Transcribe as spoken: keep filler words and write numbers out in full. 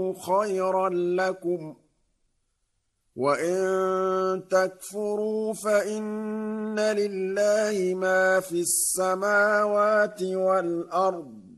خيرا لكم وإن تكفروا فإن لله ما في السماوات والأرض